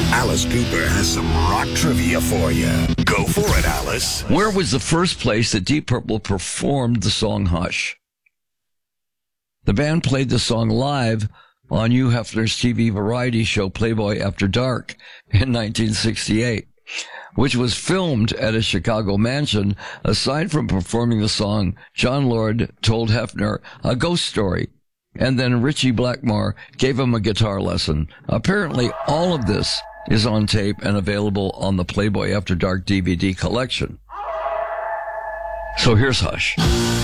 Alice Cooper has some rock trivia for you. Go for it, Alice. Where was the first place that Deep Purple performed the song Hush? The band played the song live on Hugh Hefner's TV variety show Playboy After Dark in 1968, which was filmed at a Chicago mansion. Aside from performing the song, John Lord told Hefner a ghost story, and then Richie Blackmore gave him a guitar lesson. Apparently, all of this is on tape and available on the Playboy After Dark DVD collection. So here's Hush.